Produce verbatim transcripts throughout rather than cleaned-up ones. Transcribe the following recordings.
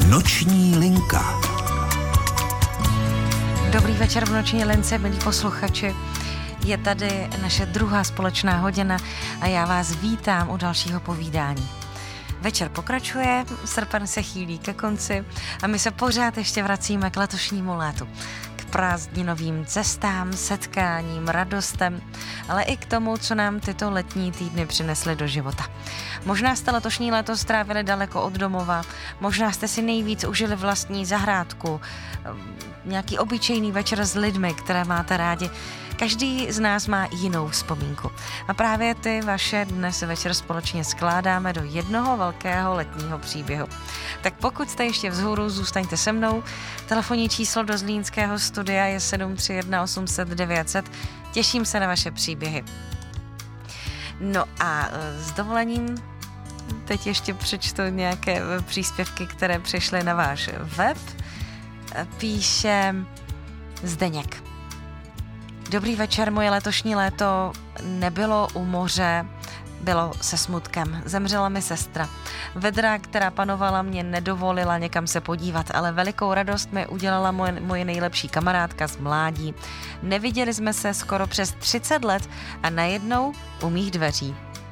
Noční linka. Dobrý večer v Noční lince, milí posluchači. Je tady naše druhá společná hodina a já vás vítám u dalšího povídání. Večer pokračuje, srpen se chýlí ke konci a my se pořád ještě vracíme k letošnímu létu. K prázdninovým cestám, setkáním, radostem, ale i k tomu, co nám tyto letní týdny přinesly do života. Možná jste letošní léto strávili daleko od domova, možná jste si nejvíc užili vlastní zahrádku, nějaký obyčejný večer s lidmi, které máte rádi. Každý z nás má jinou vzpomínku. A právě ty vaše dnes večer společně skládáme do jednoho velkého letního příběhu. Tak pokud jste ještě vzhůru, zůstaňte se mnou. Telefonní číslo do zlínského studia je sedm tři jedna osm set devět set. Těším se na vaše příběhy. No a s dovolením teď ještě přečtu nějaké příspěvky, které přišly na váš web. Píše Zdeněk. Dobrý večer, moje letošní léto nebylo u moře, bylo se smutkem. Zemřela mi sestra. Vedra, která panovala, mě nedovolila někam se podívat, ale velikou radost mi udělala moje, moje nejlepší kamarádka z mládí. Neviděli jsme se skoro přes třicet let a najednou u mých dveří.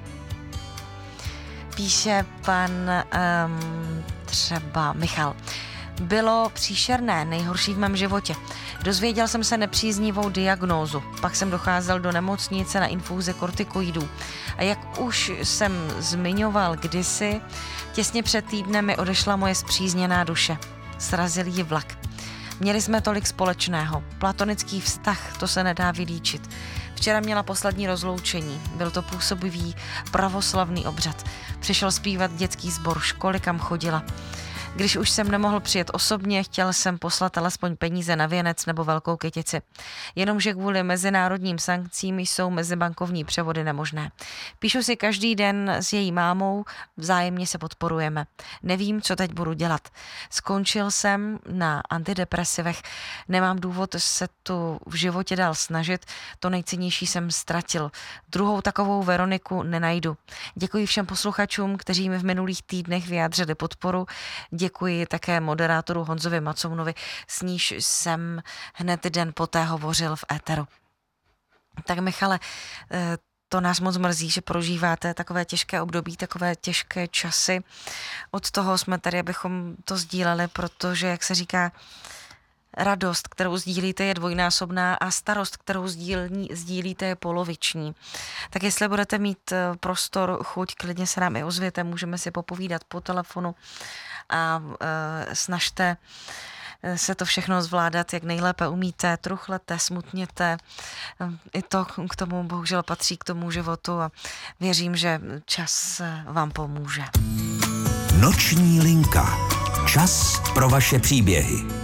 Píše pan um, třeba Michal. Bylo příšerné, nejhorší v mém životě. Dozvěděl jsem se nepříznivou diagnózu, pak jsem docházel do nemocnice na infúze kortikoidů. A jak už jsem zmiňoval kdysi, těsně před týdnem mi odešla moje spřízněná duše. Srazil ji vlak. Měli jsme tolik společného. Platonický vztah, to se nedá vylíčit. Včera měla poslední rozloučení. Byl to působivý pravoslavný obřad. Přišel zpívat dětský sbor školy, kam chodila. Když už jsem nemohl přijet osobně, chtěl jsem poslat alespoň peníze na věnec nebo velkou kytici. Jenomže kvůli mezinárodním sankcím jsou mezibankovní převody nemožné. Píšu si každý den s její mámou, vzájemně se podporujeme. Nevím, co teď budu dělat. Skončil jsem na antidepresivech, nemám důvod se tu v životě dál snažit, to nejcennější jsem ztratil. Druhou takovou Veroniku nenajdu. Děkuji všem posluchačům, kteří mi v minulých týdnech vyjádřili podporu. Děkuji také moderátoru Honzovi Macounovi, s níž jsem hned den poté hovořil v éteru. Tak Michale, to nás moc mrzí, že prožíváte takové těžké období, takové těžké časy. Od toho jsme tady, abychom to sdíleli, protože, jak se říká, radost, kterou sdílíte, je dvojnásobná a starost, kterou sdílí, sdílíte, je poloviční. Tak jestli budete mít prostor, chuť, klidně se nám i ozvěte, můžeme si popovídat po telefonu a e, snažte se to všechno zvládat, jak nejlépe umíte, truchlete, smutněte. I to k tomu bohužel patří k tomu životu a věřím, že čas vám pomůže. Noční linka. Čas pro vaše příběhy.